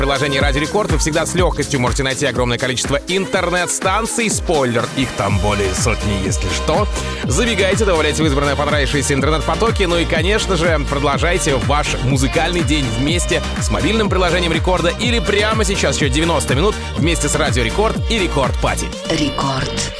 приложении Радио Рекорд вы всегда с легкостью можете найти огромное количество интернет-станций. Спойлер, их там более сотни, если что. Забегайте, добавляйте в избранные понравившиеся интернет-потоки. Ну и, конечно же, продолжайте ваш музыкальный день вместе с мобильным приложением Рекорда или прямо сейчас еще 90 минут вместе с Радио Рекорд и Рекорд Пати. Рекорд.